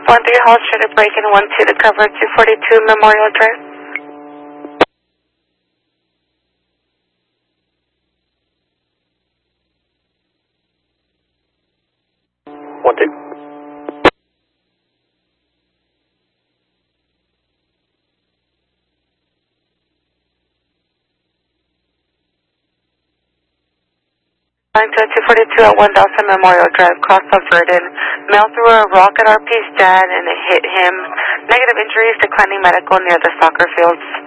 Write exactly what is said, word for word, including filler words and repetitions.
one three Hall Street, a break in one two to cover two forty-two Memorial Drive. One two. Line to two forty-two at one Dawson Memorial Drive, cross of Verdon. Male threw a rock at R P's dad and it hit him. Negative injuries, declining medical near the soccer fields.